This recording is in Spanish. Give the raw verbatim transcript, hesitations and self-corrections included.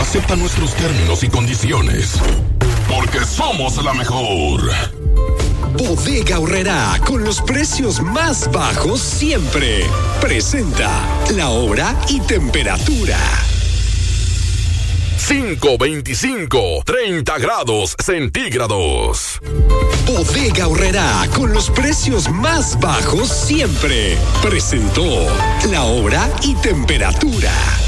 Acepta nuestros términos y condiciones. Porque somos la mejor. Bodega Aurrerá, con los precios más bajos siempre. Presenta la hora y temperatura. cinco veinticinco, treinta grados centígrados. Bodega Aurrerá, con los precios más bajos siempre. Presentó la hora y temperatura.